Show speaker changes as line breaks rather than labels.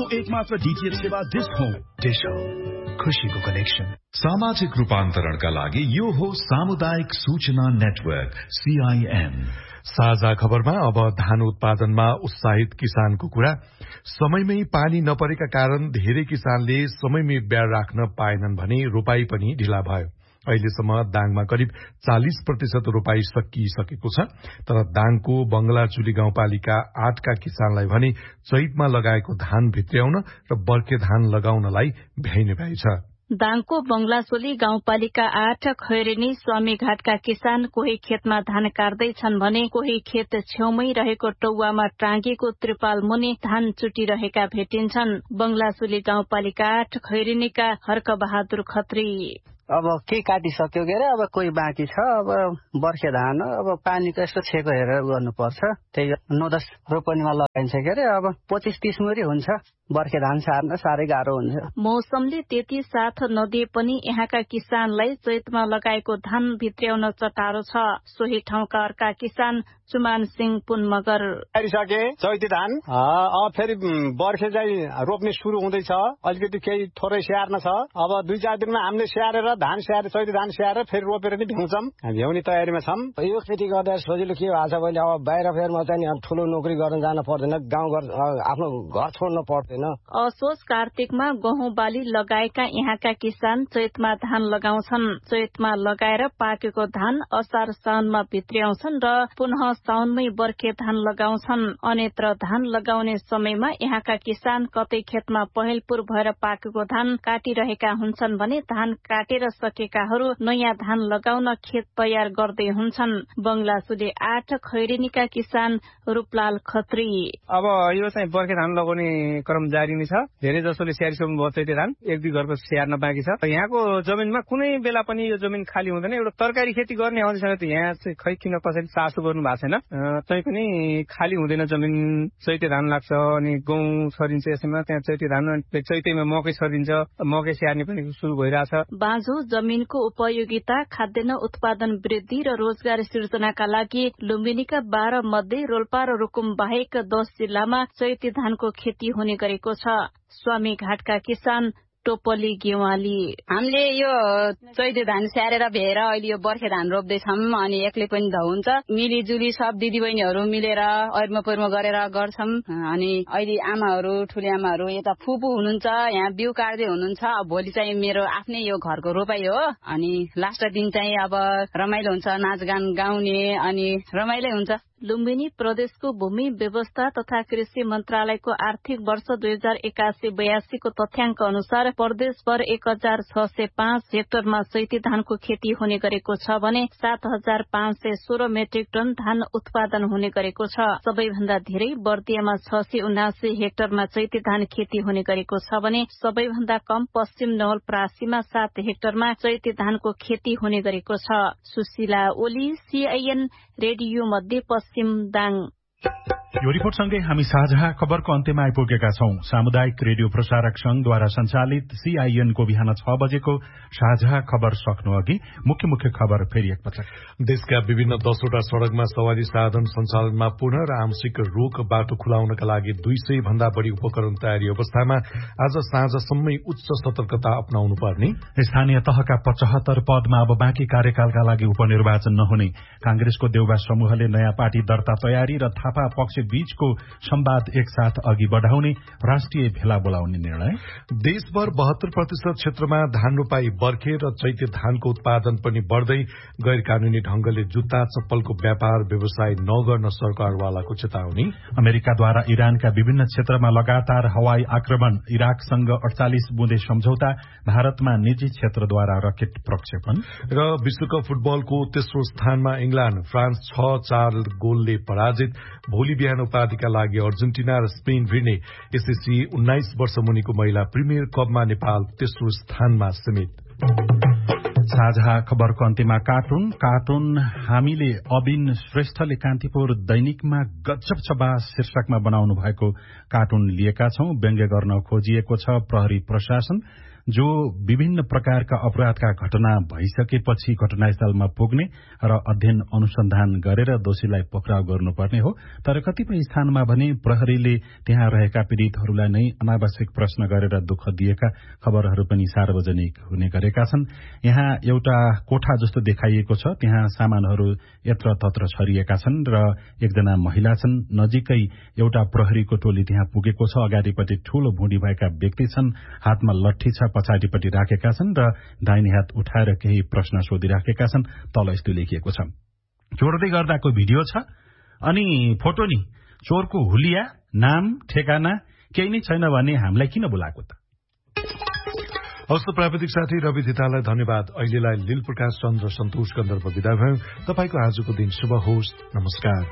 एकमात्र डीटीएच सेवा डिश हो। खुशीको कनेक्सन।
सामाजिक रूपान्तरणका लागि यो हो सामुदायिक सूचना नेटवर्क CIN।
साझा खबरमा अब धान उत्पादनमा उत्साहित किसानको कुरा। समयमै पानी नपरेका कारण धेरै किसानले समयमै ब्याड राख्न पाएनन् भने रोपाई पनि ढिला भयो। अहिलेसम्म दाङमा करिब 40% रोपाई सकिसकेको छ। तर दाङको बंगलाचुली गाउँपालिका 8 का किसानलाई भने चैतमा लगाएको धान भित्र्याउन र बर्खे धान लगाउनलाई भ्याइने भएछ।
दाङको बंगलाचोली गाउँपालिका 8 खैरेनी स्वामी घाटका किसान कोही खेतमा धान काट्दैछन् भने कोही खेत छेउमै रहेको टौवामा टाँगेको त्रिपाल मुनि धान चुटिरहेका भेटिन्छन्। बंगलाचोली गाउँपालिका 8 खैरेनीका हर्क बहादुर खत्री
अब के काटिसक्यो के अरे, अब कोही बाँकी छ। अब बर्खे धान अब पानीको यस्तो छेको हेरेर गर्नुपर्छ। त्यही 9-10 रोपनीमा लगाइन्छ के अरे। अब 25-30 मुरी हुन्छ। बर्खे धान सार्न साह्रै गाह्रो हुन्छ।
मौसमले त्यति साथ नदिए पनि यहाँका किसानलाई चैतमा लगाएको धान भित्र्याउन चटारो छ। सोही ठाउँका अर्का किसान चुमान सिंह पुन मगर
सके चैती धान अब फेरि बर्खे चाहिँ रोप्ने सुरु हुँदैछ। अलिकति केही थोरै स्याहार्न छ। अब 2-4 दिनमा हामीले स्याहारेर धान स्याहारेर चैती धान स्याहारेर फेरि रोपेर नि भ्याउँछौँ। भ्याउने तयारीमा छौँ।
यो खेती गर्दा सजिलो के भएको छ भने अब बाहिर फेरमा चाहिँ ठुलो नोकरी गर्न जान पर्दैन। गाउँघर आफ्नो घर छोड्न पर्दैन।
असोज कार्तिकमा गहुँ बाली लगाएका यहाँका किसान चैतमा धान लगाउँछन्। चैतमा लगाएर पाकेको धान असार साउनमा भित्र्याउँछन् र पुनः साउनमै बर्खे धान लगाउँछन्। अन्यत्र धान लगाउने समयमा यहाँका किसान कतै खेतमा पहेलपुर भएर पाकेको धान काटिरहेका हुन्छन् भने धान काटेर सकेकाहरू नयाँ धान लगाउन खेत तयार गर्दै हुन्छन्। बंगलाचुली 8 खैरेनीका किसान रूपलाल खत्री
अब यो चाहिँ बर्खे धान लगाउने क्रम जारी नै छ। धेरै जसोले स्याहारिसक्नु भयो चैते धान। 1-2 घरको स्याहार्न बाँकी छ। यहाँको जमिनमा कुनै बेला पनि यो जमिन खाली हुँदैन। एउटा तरकारी खेती गर्ने आउँदैछ त यहाँ चाहिँ खै किन कसैले चासो गर्नु भएको छैन। तै पनि खाली हुँदैन जमिन। चैते धान लाग्छ अनि गहुँ छरिन्छ। यसैमा त्यहाँ चैते धान चैतेमा मकै छरिन्छ। मकै स्याहार्ने पनि सुरु भइरहेछ।
बाँझो जमिनको उपयोगिता, खाद्यान्न उत्पादन वृद्धि र रोजगार सिर्जनाका लागि लुम्बिनीका 12 मध्ये रोल्पा र रुकुम बाहेक 10 जिल्लामा चैते धानको खेती हुने गरेको छ। स्वामी घाटका किसान टोपली गेवाली
हामीले यो चैते धान स्याहारेर भ्याएर अहिले यो बर्खे धान रोप्दैछौँ। अनि एक्लै पनि हुन्छ। मिलिजुली सब दिदीबहिनीहरू मिलेर ऐर्मो गरेर गर्छौँ। अनि अहिले आमाहरू ठुली आमाहरू यता फुपू हुनुहुन्छ। यहाँ बिउ काट्दै हुनुहुन्छ। भोलि चाहिँ मेरो आफ्नै यो घरको रोपाई हो। अनि लास्ट दिन चाहिँ अब रमाइलो हुन्छ। नाचगान गाउने अनि रमाइलो हुन्छ।
लुम्बिनी प्रदेशको भूमि व्यवस्था तथा कृषि मन्त्रालयको आर्थिक वर्ष 2081-82 को तथ्याङ्क अनुसार प्रदेशभर 1605 हेक्टरमा चैती धानको खेती हुने गरेको छ भने 7516 मेट्रिक टन धान उत्पादन हुने गरेको छ। सबैभन्दा धेरै बर्दियामा 679 हेक्टरमा चैती धान खेती हुने गरेको छ भने सबैभन्दा कम पश्चिम नवलपरासीमा 7 हेक्टरमा चैती धानको खेती हुने गरेको छ। सुशीला ओली, CIN रेडियो मध्य पश्चिम दाङ।
यो रिपोर्टसँगै हामी साझा खबरको अन्त्यमा आइपुगेका छौं। सामुदायिक रेडियो प्रसारक संघद्वारा सञ्चालित CIN को बिहान 6 बजेको साझा खबर सक्नु अघि मुख्य खबर फेरि एकपटक।
देशका विभिन्न 10वटा सड़कमा सवारी साधन सञ्चालनमा पुनः र आंशिक रोक बाटो खुलाउनका लागि 200 भन्दा बढ़ी उपकरण तयारी अवस्थामा आज साँझसम्मै उच्च सतर्कता अपनाउनु पर्ने।
स्थानीय तहका 75 पदमा अब बाँकी कार्यकालका लागि उपनिर्वाचन नहुने। कांग्रेसको देउबा समूहले नयाँ पार्टी दर्ता तयारी र थापा पक्ष बीचको संवाद एकसाथ अघि बढ़ाउने राष्ट्रिय भेला बोलाउने निर्णय।
देशभर 72% क्षेत्रमा धान रोपाई बर्खे र चैते धानको उत्पादन पनि बढ़दै गैर कानूनी ढंगले जुत्ता चप्पलको व्यापार व्यवसाय नगर्न सरकारवालाको चेतावनी।
अमेरिकाद्वारा इरानका विभिन्न क्षेत्रमा लगातार हवाई आक्रमण। इराकसँग 48 बुँदे सम्झौता। भारतमा निजी क्षेत्रद्वारा रकेट प्रक्षेपण।
र विश्वकप फुटबलको तेस्रो स्थानमा इंग्ल्याण्ड, फ्रान्स 6-4 गोलले पराजित। भोलि बिहान उपाधिका लागि अर्जेन्टिना र स्पेन भिड्ने। एसएससी 19 वर्ष मुनिको महिला प्रिमियर कपमा नेपाल तेस्रो स्थानमा समेत।
साझा खबरको अन्त्यमा कार्टुन हामीले अबिन श्रेष्ठले कान्तिपुर दैनिकमा गजब छ बा शीर्षकमा बनाउनु भएको कार्टुन लिएका छौं। व्यङ्ग्य गर्न खोजिएको छ प्रहरी प्रशासन। जो विभिन्न प्रकारका अपराधका घटना भइसकेपछि घटनास्थलमा पुग्ने र अध्ययन अनुसन्धान गरेर दोषीलाई पक्राउ गर्नुपर्ने हो। तर कतिपय स्थानमा भने प्रहरीले त्यहाँ रहेका पीड़ितहरूलाई नै अनावश्यक प्रश्न गरेर दुःख दिएका खबरहरू पनि सार्वजनिक हुने गरेका छन्। यहाँ एउटा कोठा जस्तो देखाइएको छ, त्यहाँ सामानहरू यत्र तत्र छरिएका छन् र एकजना महिला छन्। नजिकै एउटा प्रहरीको टोली त्यहाँ पुगेको छ। अगाडिपट्टि ठूलो भुँडी भएका व्यक्ति छन्, हातमा लट्ठी छ, पछाडिपट्टि राखेका छन् र दाहिने हात उठाएर केही प्रश्न सोधिराखेका छन्। तल यस्तो लेखिएको छ, जोड्दै गर्दाको भिडियो छ अनि फोटो नि चोरको हुलिया, नाम, ठेगाना केही नै छैन भने हामीलाई किन बोलाएको त?
हस्त प्राविधिक साथी रवि धितालाई धन्यवाद। अहिलेलाई लील प्रकाश चन्द्र सन्तोष गन्धर्व विदा भयो। तपाईको आजको दिन शुभ होस्। नमस्कार।